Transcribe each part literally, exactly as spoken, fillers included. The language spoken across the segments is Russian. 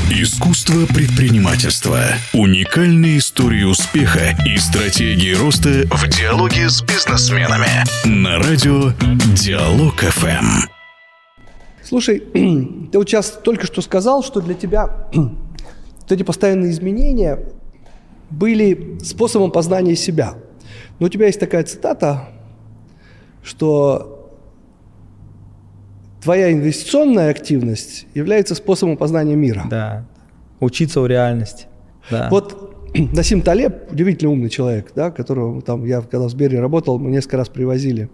Искусство предпринимательства. Уникальные истории успеха и стратегии роста в диалоге с бизнесменами. На радио Диалог эф эм. Слушай, ты вот сейчас только что сказал, что для тебя вот эти постоянные изменения были способом познания себя. Но у тебя есть такая цитата, что твоя инвестиционная активность является способом познания мира. Да. Учиться у реальности. Да. Вот Насим Талеб, удивительно умный человек, да, которого там я, когда в Сбере работал, мы несколько раз привозили.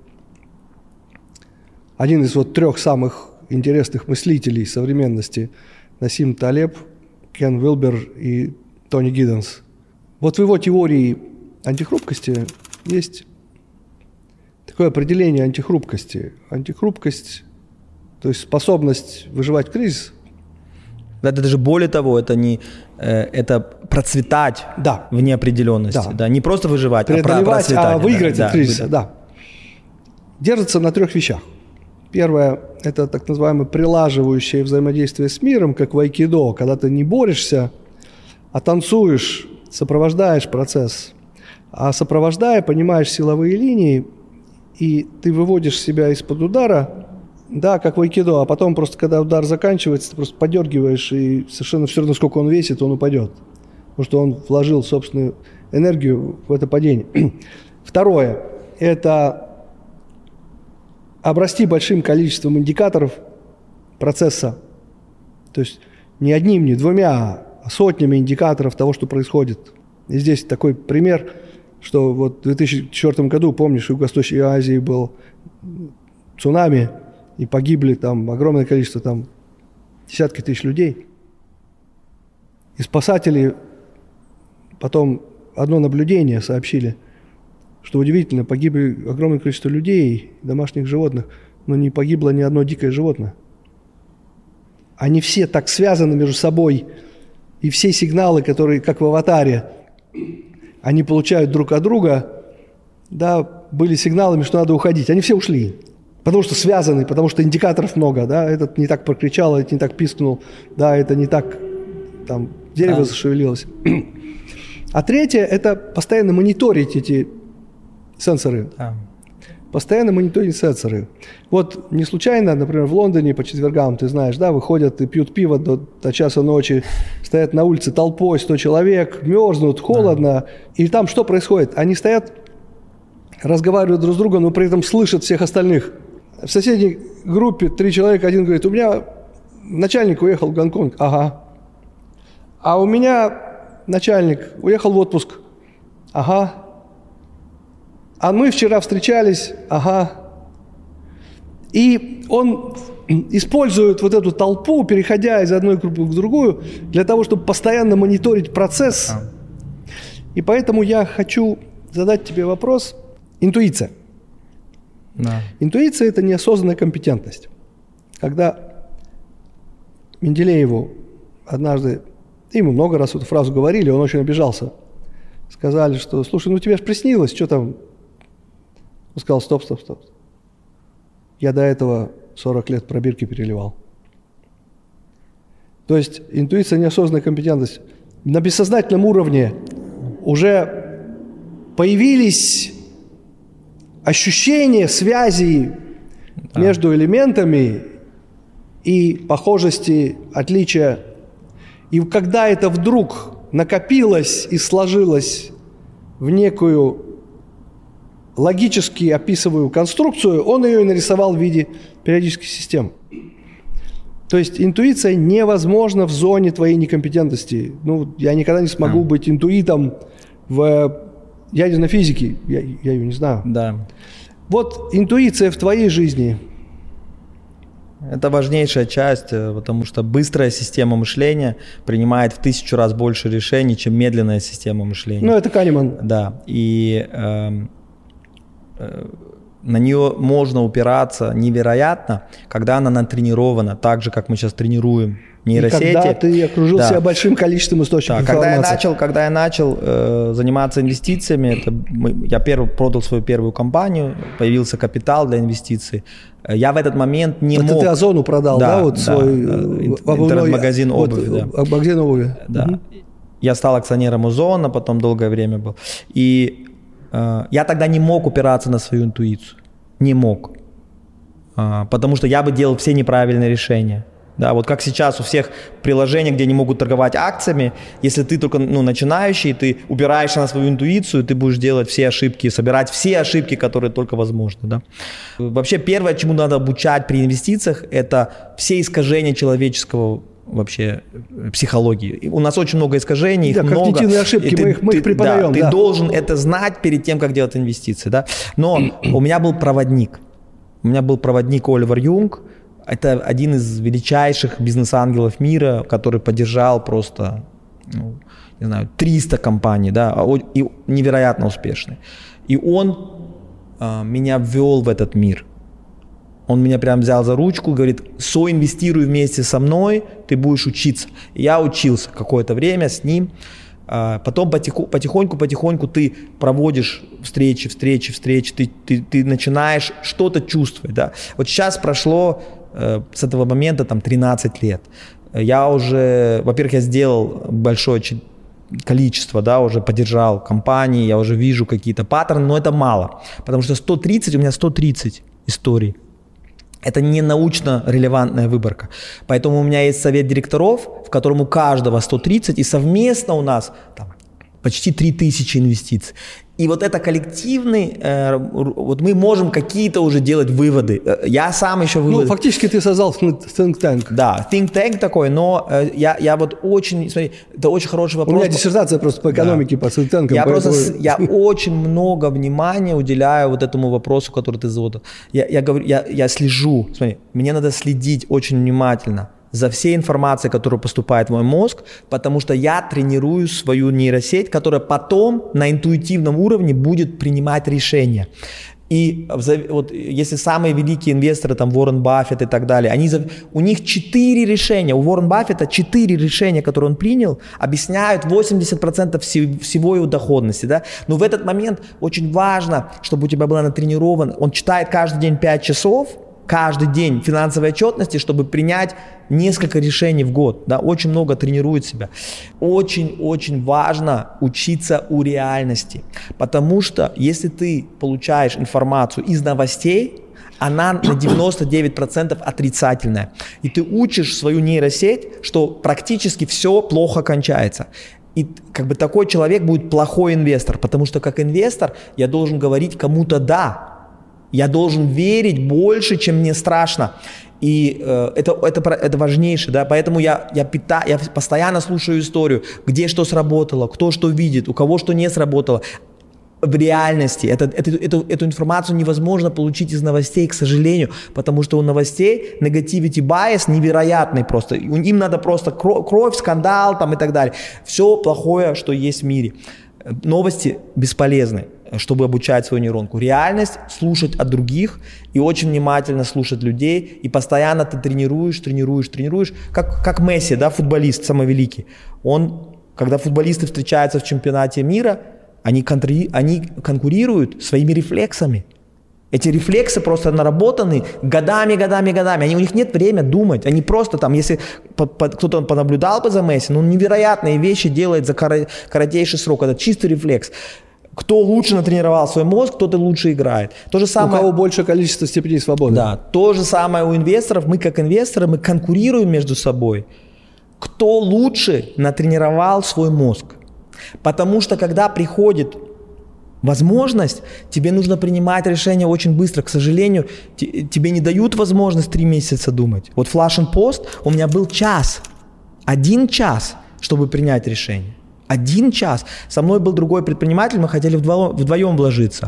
Один из вот трех самых интересных мыслителей современности. Насим Талеб, Кен Вилбер и Тони Гидденс. Вот в его теории антихрупкости есть такое определение антихрупкости. Антихрупкость, то есть способность выживать в кризис. Это даже более того, это не это процветать да. в неопределенности. Да. Да, не просто выживать, а процветать. А выиграть да, в кризисе. Да. Да. Держится на трех вещах. Первое – это так называемое прилаживающее взаимодействие с миром, как в айкидо, когда ты не борешься, а танцуешь, сопровождаешь процесс. А сопровождая, понимаешь силовые линии, и ты выводишь себя из-под удара, да, как в айкидо, а потом просто, когда удар заканчивается, ты просто подергиваешь, и совершенно все равно, сколько он весит, он упадет. Потому что он вложил собственную энергию в это падение. Второе – это обрасти большим количеством индикаторов процесса. То есть не одним, не двумя, а сотнями индикаторов того, что происходит. И здесь такой пример, что вот в две тысячи четвёртом году, помнишь, в Юго-Восточной Азии был цунами, и погибли там огромное количество, там десятки тысяч людей. И спасатели потом одно наблюдение сообщили, что удивительно, погибли огромное количество людей, домашних животных, но не погибло ни одно дикое животное. Они все так связаны между собой, и все сигналы, которые, как в «Аватаре», они получают друг от друга, да, были сигналами, что надо уходить. Они все ушли, потому что связаны, потому что индикаторов много, да, этот не так прокричал, этот не так пискнул, да, это не так, там, дерево да. зашевелилось. А третье – это постоянно мониторить эти сенсоры. Да. Постоянно мониторить сенсоры. Вот не случайно, например, в Лондоне по четвергам, ты знаешь, да, выходят и пьют пиво до, до часа ночи, стоят на улице толпой, сто человек, мерзнут, холодно. Да. И там что происходит? Они стоят, разговаривают друг с другом, но при этом слышат всех остальных. В соседней группе три человека, один говорит, у меня начальник уехал в Гонконг. Ага. А у меня начальник уехал в отпуск. Ага. А мы вчера встречались, ага. И он использует вот эту толпу, переходя из одной группы к другую, для того, чтобы постоянно мониторить процесс. И поэтому я хочу задать тебе вопрос. Интуиция. Да. Интуиция – это неосознанная компетентность. Когда Менделееву однажды, ему много раз эту фразу говорили, он очень обижался. Сказали, что, слушай, ну тебе же приснилось, что там? Он сказал, стоп, стоп, стоп. Я до этого сорок лет пробирки переливал. То есть интуиция, неосознанная компетентность. На бессознательном уровне уже появились ощущения связи да. между элементами и похожести, отличия. И когда это вдруг накопилось и сложилось в некую логически описываю конструкцию, он ее и нарисовал в виде периодической системы. То есть интуиция невозможна в зоне твоей некомпетентности. Ну, я никогда не смогу а. быть интуитом в ядерной физике. Я, я ее не знаю. Да. Вот интуиция в твоей жизни. Это важнейшая часть, потому что быстрая система мышления принимает в тысячу раз больше решений, чем медленная система мышления. Ну, это Канеман. Да. И... Э, на нее можно упираться невероятно, когда она натренирована, так же, как мы сейчас тренируем нейросети. И когда ты окружил да. себя большим количеством источников да, информации. Когда я начал, когда я начал э, заниматься инвестициями, это мы, я первый, продал свою первую компанию, появился капитал для инвестиций. Я в этот момент не это мог... Это ты Озону продал, да? да вот да, свой да, интернет-магазин обуви. Вот, да. Магазин обуви. Да. Угу. Я стал акционером Озона, потом долгое время был. И э, я тогда не мог упираться на свою интуицию. Не мог. Э, потому что я бы делал все неправильные решения. Да, вот как сейчас у всех приложений, где они могут торговать акциями, если ты только ну, начинающий, ты упираешься на свою интуицию, ты будешь делать все ошибки, собирать все ошибки, которые только возможны. Да. Вообще первое, чему надо обучать при инвестициях, это все искажения человеческого вообще психологии. У нас очень много искажений, их да, много. Когнитивные ошибки, ты, мы их, мы ты, их преподаем. Да, да. Ты должен это знать перед тем, как делать инвестиции. Да. Но у меня был проводник. У меня был проводник Оливер Юнг. Это один из величайших бизнес-ангелов мира, который поддержал просто, ну, не знаю, триста компаний, да, и невероятно успешный. И он а, меня ввел в этот мир. Он меня прям взял за ручку, говорит, соинвестируй вместе со мной, ты будешь учиться. И я учился какое-то время с ним. А, потом потихоньку, потихоньку ты проводишь встречи, встречи, встречи, ты, ты, ты начинаешь что-то чувствовать. Да. Вот сейчас прошло с этого момента там тринадцать лет. Я уже, во-первых, я сделал большое количество, да, уже поддержал компании, я уже вижу какие-то паттерны, но это мало, потому что сто тридцать, у меня сто тридцать историй. Это не научно релевантная выборка. Поэтому у меня есть совет директоров, в котором у каждого сто тридцать, и совместно у нас там, почти три тысячи инвестиций. И вот это коллективный, э, вот мы можем какие-то уже делать выводы. Я сам еще выводы... Ну, фактически ты создал think tank. Да, think tank такой, но э, я, я вот очень, смотри, это очень хороший вопрос. У меня диссертация просто по экономике, да. по think tank. Я поэтому... просто, я очень много внимания уделяю вот этому вопросу, который ты задал. Я, я говорю, я, я слежу, смотри, мне надо следить очень внимательно за всей информацией, которая поступает в мой мозг, потому что я тренирую свою нейросеть, которая потом на интуитивном уровне будет принимать решения. И вот если самые великие инвесторы, там Уоррен Баффет и так далее, они, у них четыре решения, у Уоррена Баффета четыре решения, которые он принял, объясняют восемьдесят процентов всего его доходности. Да? Но в этот момент очень важно, чтобы у тебя была натренирована, он читает каждый день пять часов, каждый день финансовой отчетности, чтобы принять несколько решений в год. Да, очень много тренирует себя. Очень-очень важно учиться у реальности. Потому что если ты получаешь информацию из новостей, она на девяносто девять процентов отрицательная. И ты учишь свою нейросеть, что практически все плохо кончается. И как бы такой человек будет плохой инвестор. Потому что как инвестор я должен говорить кому-то «да». Я должен верить больше, чем мне страшно. И э, это, это, это важнейшее, да, поэтому я, я, пита, я постоянно слушаю историю, где что сработало, кто что видит, у кого что не сработало. В реальности это, это, эту, эту информацию невозможно получить из новостей, к сожалению, потому что у новостей negativity bias невероятный просто. Им надо просто кровь, скандал там и так далее. Все плохое, что есть в мире. Новости бесполезны, чтобы обучать свою нейронку. Реальность — слушать от других и очень внимательно слушать людей. И постоянно ты тренируешь, тренируешь, тренируешь. Как, как Месси, да, футболист самый великий. Он, когда футболисты встречаются в чемпионате мира, они, контри, они конкурируют своими рефлексами. Эти рефлексы просто наработаны годами, годами, годами. Они, у них нет времени думать. Они просто там, если по, по, кто-то понаблюдал бы за Месси, ну, невероятные вещи делает за кор, коротейший срок. Это чистый рефлекс. Кто лучше натренировал свой мозг, тот и лучше играет. То же самое, у кого больше количество степеней свободы. Да, то же самое у инвесторов. Мы как инвесторы, мы конкурируем между собой. Кто лучше натренировал свой мозг. Потому что когда приходит возможность, тебе нужно принимать решения очень быстро. К сожалению, тебе не дают возможность три месяца думать. Вот Flash and Post у меня был час, один час, чтобы принять решение. Один час. Со мной был другой предприниматель, мы хотели вдвоем, вдвоем вложиться.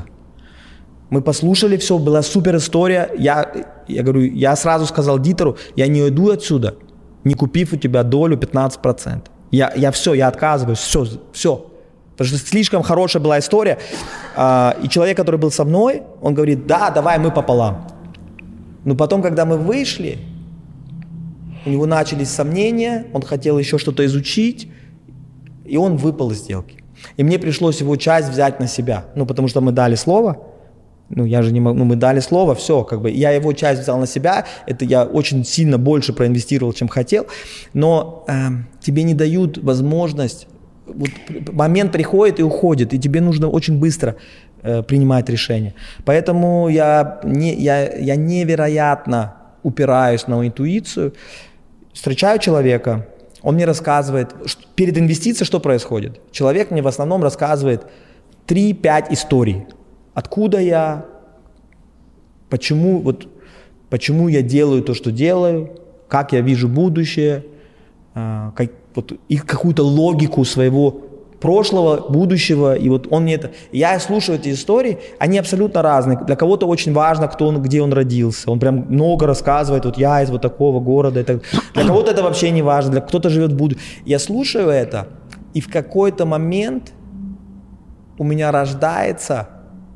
Мы послушали все, была супер история. Я, я говорю, я сразу сказал Дитеру, я не уйду отсюда, не купив у тебя долю пятнадцать процентов. Я, я все, я отказываюсь, все, все. Потому что слишком хорошая была история. И человек, который был со мной, он говорит, да, давай мы пополам. Но потом, когда мы вышли, у него начались сомнения, он хотел еще что-то изучить, и он выпал из сделки. И мне пришлось его часть взять на себя. Ну, потому что мы дали слово. Ну, я же не могу, ну, мы дали слово, все, как бы, я его часть взял на себя, это я очень сильно больше проинвестировал, чем хотел, но э, тебе не дают возможность, вот, момент приходит и уходит, и тебе нужно очень быстро э, принимать решение. Поэтому я, не, я, я невероятно упираюсь на интуицию, встречаю человека, он мне рассказывает, что, перед инвестицией что происходит? Человек мне в основном рассказывает три-пять историй. Откуда я, почему, вот, почему я делаю то, что делаю, как я вижу будущее, э, как, вот, и какую-то логику своего прошлого, будущего. И вот он мне это... Я слушаю эти истории, они абсолютно разные. Для кого-то очень важно, кто он, где он родился. Он прям много рассказывает, вот я из вот такого города. И так. Для кого-то это вообще не важно, для кто-то живет в будущем. Я слушаю это, и в какой-то момент у меня рождается...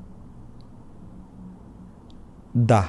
Да.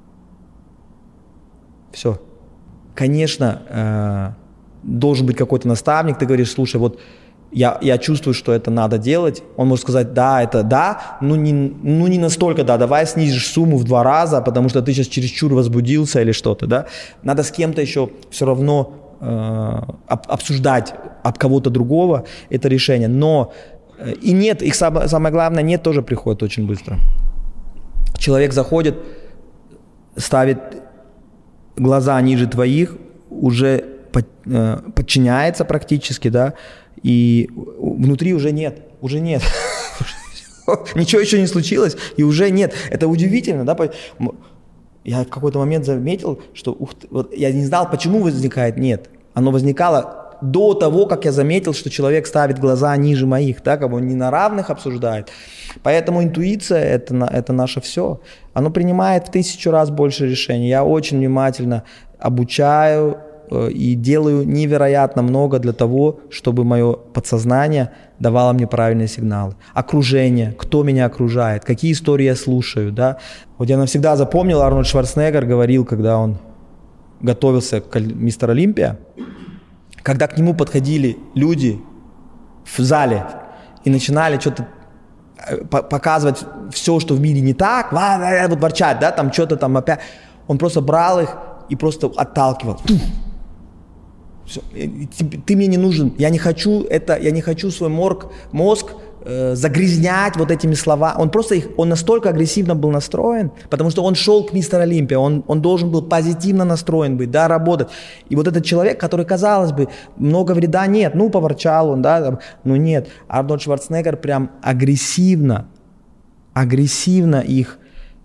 Все. Конечно, э, должен быть какой-то наставник. Ты говоришь, слушай, вот я, я чувствую, что это надо делать. Он может сказать, да, это да, но не, ну не настолько да. Давай снизишь сумму в два раза, потому что ты сейчас чересчур возбудился или что-то, да. Надо с кем-то еще все равно э, об, обсуждать об кого-то другого это решение. Но э, и нет, их самое, самое главное, нет, тоже приходит очень быстро. Человек заходит, ставит глаза ниже твоих, уже подчиняется практически, да, и внутри уже нет, уже нет. Ничего еще не случилось, и уже нет. Это удивительно, да. Я в какой-то момент заметил, что ух ты, вот я не знал, почему возникает нет. Оно возникало до того, как я заметил, что человек ставит глаза ниже моих, так, его не на равных обсуждает. Поэтому интуиция это, – это наше все. Оно принимает в тысячу раз больше решений. Я очень внимательно обучаю э, и делаю невероятно много для того, чтобы мое подсознание давало мне правильные сигналы. Окружение, кто меня окружает, какие истории я слушаю. Да? Вот я навсегда запомнил, Арнольд Шварценеггер говорил, когда он готовился к «Мистер Олимпия», когда к нему подходили люди в зале и начинали что-то показывать все, что в мире не так, вот ворчать, да, там что-то там опять. Он просто брал их и просто отталкивал. Все. Ты, ты мне не нужен, я не хочу это, я не хочу свой мозг, мозг э, загрязнять вот этими словами. Он просто их, он настолько агрессивно был настроен, потому что он шел к «Мистер Олимпия», он, он должен был позитивно настроен быть, да, работать. И вот этот человек, который, казалось бы, много вреда нет, ну, поворчал он, да, но нет. Арнольд Шварценеггер прям агрессивно, агрессивно их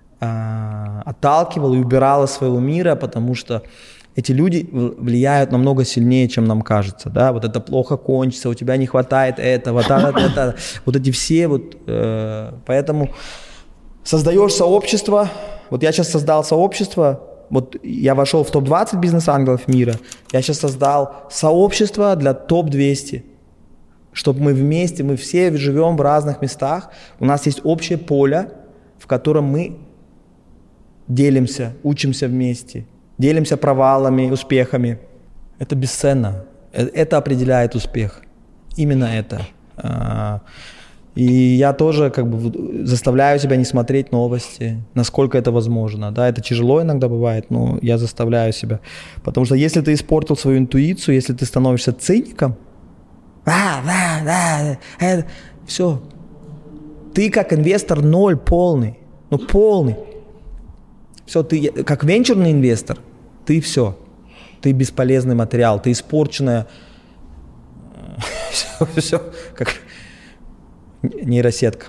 э, отталкивал и убирал из своего мира, потому что эти люди влияют намного сильнее, чем нам кажется, да, вот это плохо кончится, у тебя не хватает этого, та, та, та, вот эти все, вот, э, поэтому создаешь сообщество, вот я сейчас создал сообщество, вот я вошел в топ двадцать бизнес-ангелов мира, я сейчас создал сообщество для топ двести, чтобы мы вместе, мы все живем в разных местах, у нас есть общее поле, в котором мы делимся, учимся вместе, делимся провалами, успехами. Это бесценно. Это определяет успех. Именно это. И я тоже как бы заставляю себя не смотреть новости, насколько это возможно. Да, это тяжело иногда бывает, но я заставляю себя. Потому что если ты испортил свою интуицию, если ты становишься циником, а, да, да, это, все. Ты как инвестор ноль полный. Ну полный. Все, ты как венчурный инвестор, ты все, ты бесполезный материал, ты испорченная, все, все как нейросетка.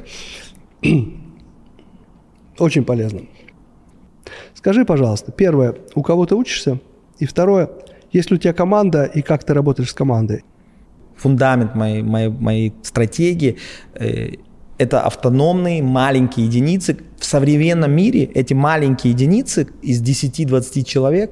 Очень полезно. Скажи, пожалуйста, первое, у кого ты учишься? И второе, есть ли у тебя команда и как ты работаешь с командой? Фундамент моей, моей, моей стратегии э, – это автономные маленькие единицы. В современном мире эти маленькие единицы из десяти-двадцати человек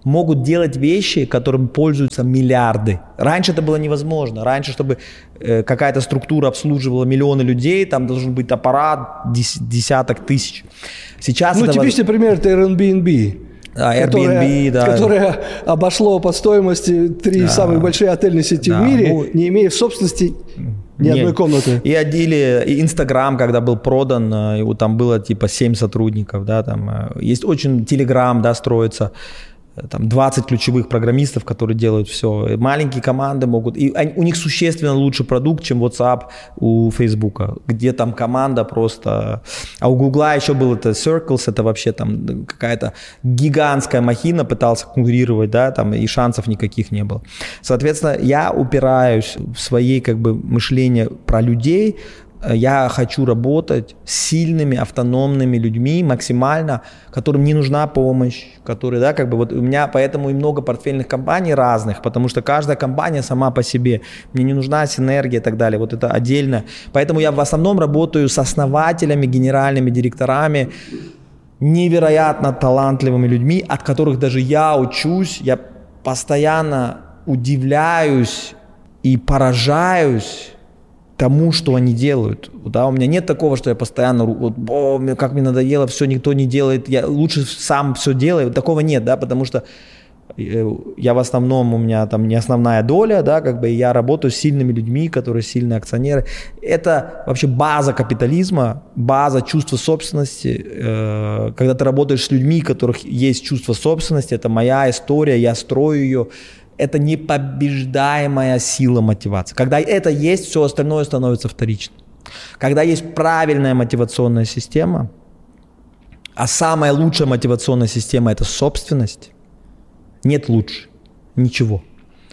могут делать вещи, которыми пользуются миллиарды. Раньше это было невозможно. Раньше, чтобы э, какая-то структура обслуживала миллионы людей, там должен быть аппарат дес, десяток тысяч. Сейчас ну, это типичный воз... пример – это Airbnb. А, Airbnb, которое, да. которое обошло по стоимости три да. самые большие отельные сети да. в мире, ну, не имея в собственности ни нет. одной комнаты. И отделе, и Инстаграм, когда был продан, его там было типа семь сотрудников, да, там есть очень Телеграм, да, строится. Там двадцать ключевых программистов, которые делают все. Маленькие команды могут... И они, у них существенно лучший продукт, чем WhatsApp у Фейсбука, где там команда просто... А у Гугла еще был это Circles, это вообще там какая-то гигантская махина, пытался конкурировать, да, там и шансов никаких не было. Соответственно, я упираюсь в своей как бы мышлении про людей. Я хочу работать с сильными, автономными людьми максимально, которым не нужна помощь, которые, да, как бы вот у меня поэтому и много портфельных компаний разных, потому что каждая компания сама по себе, мне не нужна синергия и так далее, вот это отдельно. Поэтому я в основном работаю с основателями, генеральными директорами, невероятно талантливыми людьми, от которых даже я учусь, я постоянно удивляюсь и поражаюсь тому, что они делают. Да, у меня нет такого, что я постоянно, вот, о, как мне надоело, все никто не делает, я лучше сам все делаю. Такого нет, да, потому что я в основном, у меня там не основная доля, да, как бы я работаю с сильными людьми, которые сильные акционеры. Это вообще база капитализма, база чувства собственности. Когда ты работаешь с людьми, у которых есть чувство собственности, это моя история, я строю ее. Это непобеждаемая сила мотивации. Когда это есть, все остальное становится вторичным. Когда есть правильная мотивационная система, а самая лучшая мотивационная система – это собственность, нет лучше ничего.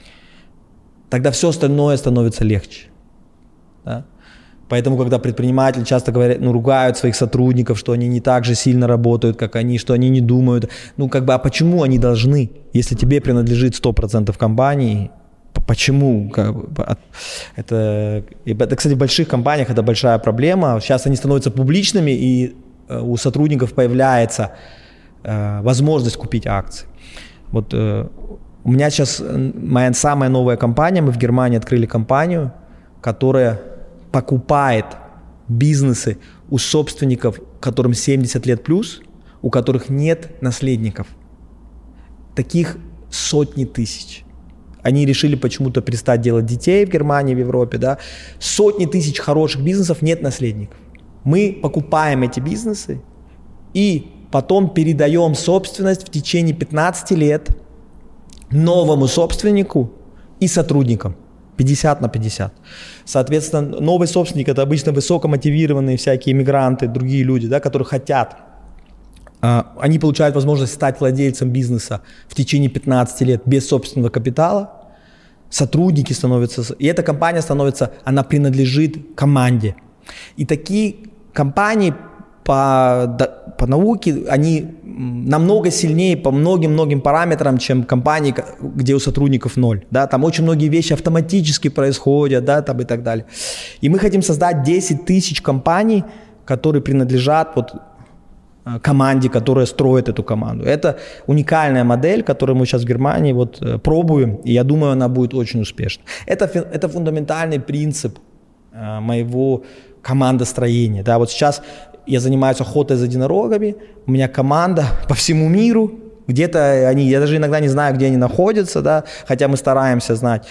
Тогда все остальное становится легче. Да? Поэтому, когда предприниматели часто говорят, ну, ругают своих сотрудников, что они не так же сильно работают, как они, что они не думают. Ну, как бы, а почему они должны? Если тебе принадлежит сто процентов компании, почему? Как бы, это, это, кстати, в больших компаниях это большая проблема. Сейчас они становятся публичными, и у сотрудников появляется э, возможность купить акции. Вот э, у меня сейчас моя самая новая компания, мы в Германии открыли компанию, которая покупает бизнесы у собственников, которым семьдесят лет плюс, у которых нет наследников. Таких сотни тысяч. Они решили почему-то перестать делать детей в Германии, в Европе. Да? Сотни тысяч хороших бизнесов, нет наследников. Мы покупаем эти бизнесы и потом передаем собственность в течение пятнадцати лет новому собственнику и сотрудникам. пятьдесят на пятьдесят. Соответственно, новый собственник – это обычно высокомотивированные всякие иммигранты, другие люди, да, которые хотят. Они получают возможность стать владельцем бизнеса в течение пятнадцати лет без собственного капитала. Сотрудники становятся… И эта компания становится, она принадлежит команде. И такие компании по, по науке, они намного сильнее по многим-многим параметрам, чем компании, где у сотрудников ноль. Да? Там очень многие вещи автоматически происходят, да, там и так далее. И мы хотим создать десять тысяч компаний, которые принадлежат вот команде, которая строит эту команду. Это уникальная модель, которую мы сейчас в Германии вот пробуем, и я думаю, она будет очень успешна. Это, это фундаментальный принцип моего командостроения. Да? Вот сейчас я занимаюсь охотой за единорогами, у меня команда по всему миру, где-то они, я даже иногда не знаю, где они находятся, да, хотя мы стараемся знать.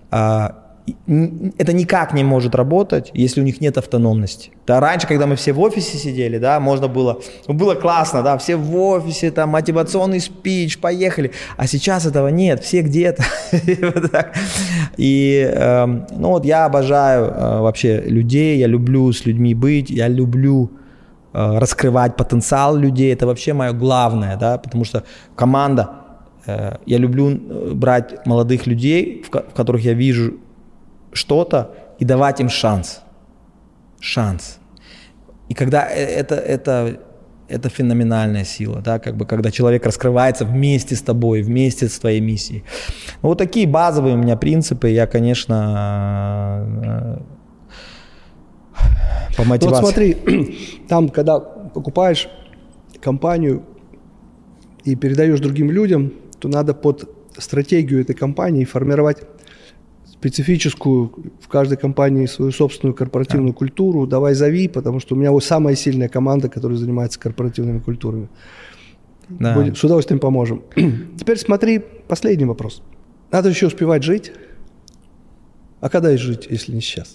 Это никак не может работать, если у них нет автономности. Да, раньше, когда мы все в офисе сидели, да, можно было, ну, было классно, да, все в офисе, там, мотивационный спич, поехали, а сейчас этого нет, все где-то. И, ну, вот я обожаю вообще людей, я люблю с людьми быть, я люблю раскрывать потенциал людей, это вообще мое главное, да, потому что команда, я люблю брать молодых людей, в которых я вижу что-то, и давать им шанс. Шанс. И когда это, это, это феноменальная сила, да, как бы, когда человек раскрывается вместе с тобой, вместе с твоей миссией. Ну, вот такие базовые у меня принципы, я, конечно, по мотивации. Вот смотри, там, когда покупаешь компанию и передаешь другим людям, то надо под стратегию этой компании формировать специфическую в каждой компании свою собственную корпоративную да. культуру. Давай зови, потому что у меня вот самая сильная команда, которая занимается корпоративными культурами. Да. Будем, с удовольствием поможем. Теперь смотри, последний вопрос. Надо еще успевать жить. А когда и жить, если не сейчас?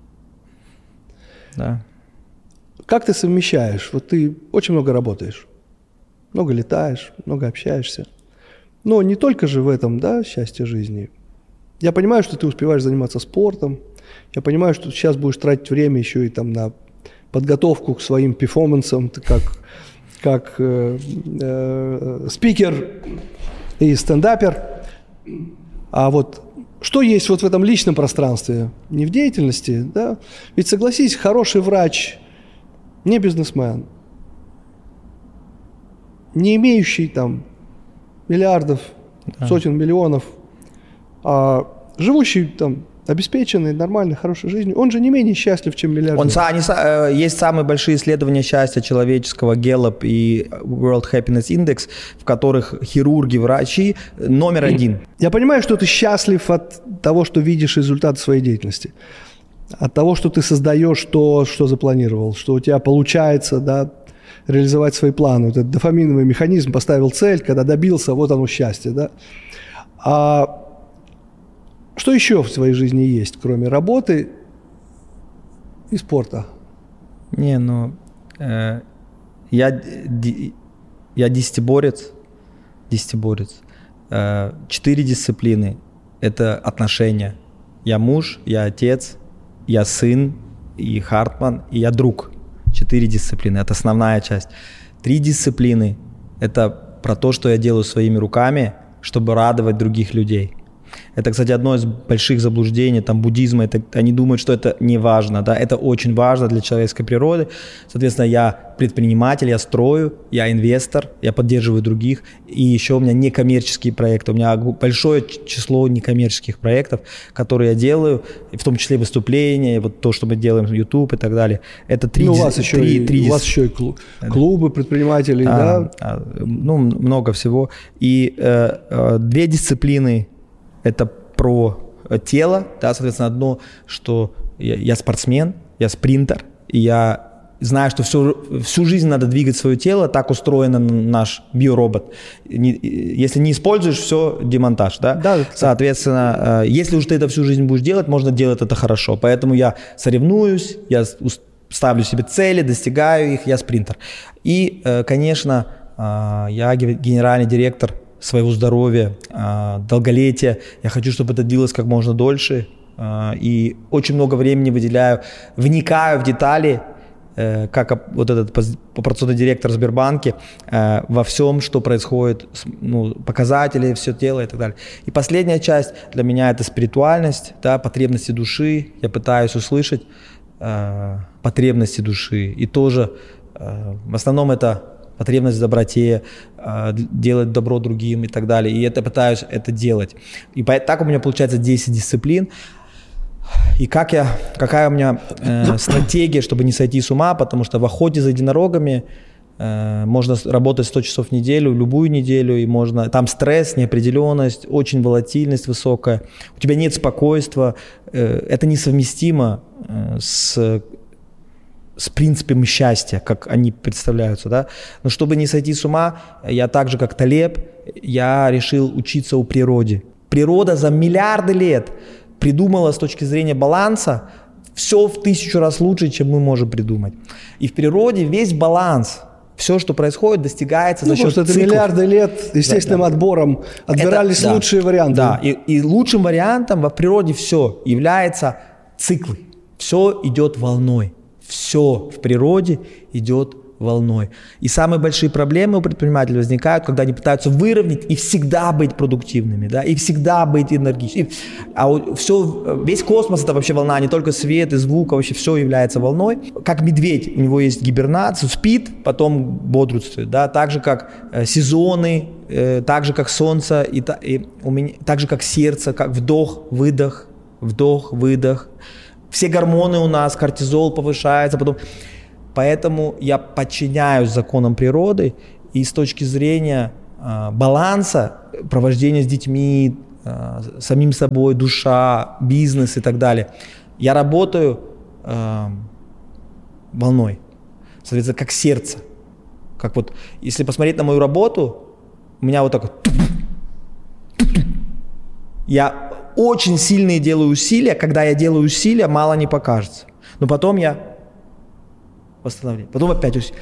Да. Как ты совмещаешь? Вот ты очень много работаешь, много летаешь, много общаешься. Но не только же в этом, да, счастье жизни. Я понимаю, что ты успеваешь заниматься спортом. Я понимаю, что ты сейчас будешь тратить время еще и там на подготовку к своим перформансам, ты как, как э, э, спикер и стендапер. А вот что есть вот в этом личном пространстве, не в деятельности, да? Ведь согласись, хороший врач, не бизнесмен, не имеющий там миллиардов, да. сотен миллионов, а живущий там обеспеченной, нормальной, хорошей жизнью, он же не менее счастлив, чем миллиардер. Он, они, есть самые большие исследования счастья человеческого, Gallup и World Happiness Index, в которых хирурги, врачи номер один. Я понимаю, что ты счастлив от того, что видишь результат своей деятельности, от того, что ты создаешь то, что запланировал, что у тебя получается, да, реализовать свои планы. Вот этот дофаминовый механизм, поставил цель, когда добился, вот оно счастье, да. А что еще в своей жизни есть, кроме работы и спорта? Не, ну, э, я, я десятиборец, десятиборец. Э, четыре дисциплины – это отношения. Я муж, я отец, я сын, и Хартман, и я друг. Четыре дисциплины – это основная часть. Три дисциплины – это про то, что я делаю своими руками, чтобы радовать других людей. Это, кстати, одно из больших заблуждений там, буддизма. Это, они думают, что это не важно. Да? Это очень важно для человеческой природы. Соответственно, я предприниматель, я строю, я инвестор, я поддерживаю других. И еще у меня некоммерческие проекты. У меня большое число некоммерческих проектов, которые я делаю, в том числе выступления, вот то, что мы делаем в YouTube и так далее. Это три... Ну, у вас еще, три, и, три, у вас еще и клубы предпринимателей, а, да? А, ну, много всего. И э, э, две дисциплины. Это про тело, да, соответственно, одно, что я, я спортсмен, я спринтер, и я знаю, что всю, всю жизнь надо двигать свое тело, так устроен наш биоробот. Не, если не используешь, все, демонтаж, да? Да, соответственно, если уж ты это всю жизнь будешь делать, можно делать это хорошо. Поэтому я соревнуюсь, я ставлю себе цели, достигаю их, я спринтер. И, конечно, я генеральный директор своего здоровья, долголетия. Я хочу, чтобы это длилось как можно дольше. И очень много времени выделяю, вникаю в детали, как вот этот операционный директор в Сбербанке, во всем, что происходит, ну, показатели, все тело и так далее. И последняя часть для меня – это спиритуальность, да, потребности души. Я пытаюсь услышать потребности души. И тоже в основном это потребность в доброте, делать добро другим и так далее. И это пытаюсь это делать. И так у меня получается десять дисциплин. И как я, какая у меня э, стратегия, чтобы не сойти с ума, потому что в охоте за единорогами э, можно работать сто часов в неделю, любую неделю, и можно, там стресс, неопределенность, очень волатильность высокая, у тебя нет спокойствия, э, это несовместимо э, с с принципом счастья, как они представляются, да. Но чтобы не сойти с ума, я так же, как Талеб, я решил учиться у природы. Природа за миллиарды лет придумала с точки зрения баланса все в тысячу раз лучше, чем мы можем придумать. И в природе весь баланс, все, что происходит, достигается ну, за счет циклов. Это миллиарды лет естественным да, да. отбором отбирались это, лучшие да, варианты. Да, и, и лучшим вариантом в природе все является циклы. Все идет волной. Все в природе идет волной. И самые большие проблемы у предпринимателей возникают, когда они пытаются выровнять и всегда быть продуктивными, да, и всегда быть энергичными. А все, весь космос это вообще волна, не только свет и звук, а вообще все является волной. Как медведь, у него есть гибернация, спит, потом бодрствует, да, так же как э, сезоны, э, так же как солнце, и, и у меня, так же как сердце, как вдох, выдох, вдох, выдох. Все гормоны у нас, кортизол повышается, потом... Поэтому я подчиняюсь законам природы, и с точки зрения баланса, провождения с детьми, самим собой, душа, бизнес и так далее, я работаю э, волной, соответственно, как сердце. Как вот, если посмотреть на мою работу, у меня вот так вот. Я очень сильные делаю усилия, когда я делаю усилия, мало не покажется. Но потом я восстановлю, потом опять усилия.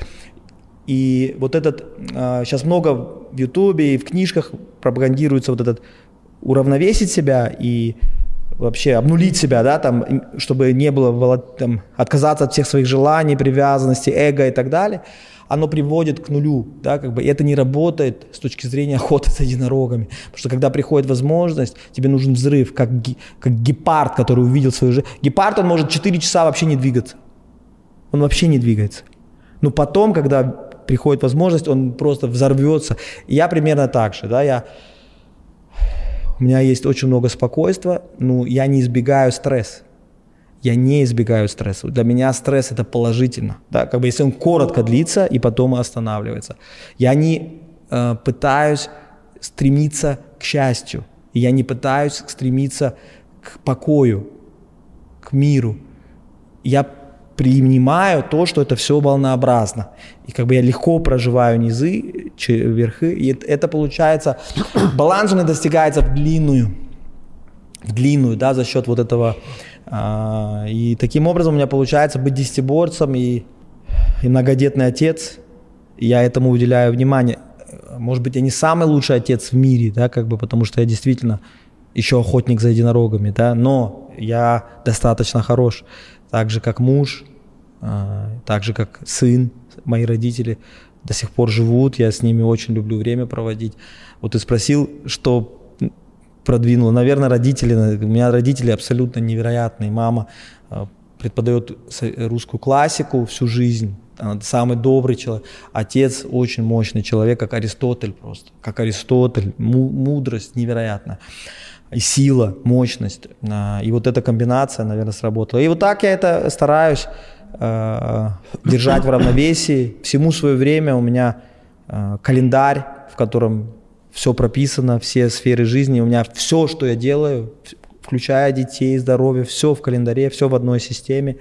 И вот этот, э, сейчас много в Ютубе и в книжках пропагандируется вот этот уравновесить себя и вообще обнулить себя, да, там, чтобы не было, там, отказаться от всех своих желаний, привязанностей, эго и так далее, оно приводит к нулю, да, как бы, и это не работает с точки зрения охоты за единорогами, потому что когда приходит возможность, тебе нужен взрыв, как, как гепард, который увидел свою жизнь. Гепард, он может четыре часа вообще не двигаться, он вообще не двигается, но потом, когда приходит возможность, он просто взорвется. И я примерно так же, да, я... У меня есть очень много спокойствия, но я не избегаю стресса. Я не избегаю стресса. Для меня стресс – это положительно. Да? Как бы если он коротко длится и потом останавливается. Я не э, пытаюсь стремиться к счастью. Я не пытаюсь стремиться к покою, к миру. Я принимаю то, что это все волнообразно. И как бы я легко проживаю низы, верхи. И это, это получается, баланс он достигается в длинную, в длинную, да, за счет вот этого. А, и таким образом у меня получается быть десятиборцем и, и многодетный отец. И я этому уделяю внимание. Может быть, я не самый лучший отец в мире, да, как бы, потому что я действительно еще охотник за единорогами, да, но я достаточно хорош. Так же, как муж, так же, как сын, мои родители до сих пор живут, я с ними очень люблю время проводить. Вот ты спросил, что продвинуло. Наверное, родители, у меня родители абсолютно невероятные. Мама преподает русскую классику всю жизнь, она самый добрый человек. Отец очень мощный человек, как Аристотель просто, как Аристотель, мудрость невероятная. И сила, мощность. И вот эта комбинация, наверное, сработала. И вот так я это стараюсь э, держать в равновесии. Всему свое время. У меня э, календарь, в котором все прописано, все сферы жизни. У меня все, что я делаю, включая детей, здоровье, все в календаре, все в одной системе.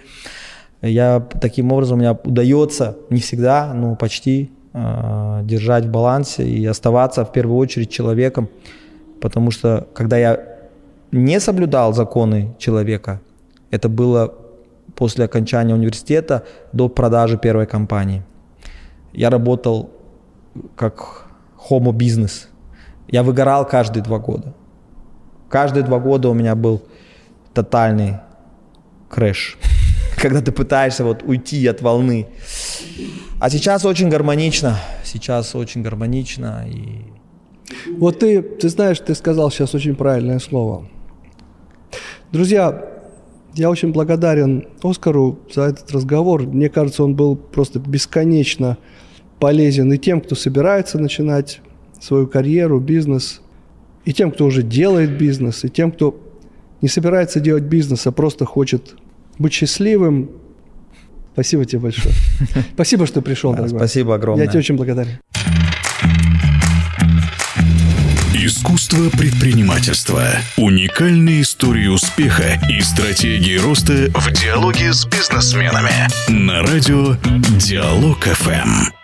Я таким образом, у меня удается, не всегда, но почти э, держать в балансе и оставаться в первую очередь человеком. Потому что, когда я не соблюдал законы человека, это было после окончания университета до продажи первой компании. Я работал как хомо-бизнес. Я выгорал каждые два года. Каждые два года у меня был тотальный крэш, когда ты пытаешься вот уйти от волны. А сейчас очень гармонично. Сейчас очень гармонично и... Вот ты, ты знаешь, ты сказал сейчас очень правильное слово. Друзья, я очень благодарен Оскару за этот разговор. Мне кажется, он был просто бесконечно полезен и тем, кто собирается начинать свою карьеру, бизнес, и тем, кто уже делает бизнес, и тем, кто не собирается делать бизнес, а просто хочет быть счастливым. Спасибо тебе большое. Спасибо, что пришел, дорогой. Спасибо огромное. Я тебе очень благодарен. Искусство предпринимательства. Уникальные истории успеха и стратегии роста в диалоге с бизнесменами. На радио Диалог эф эм.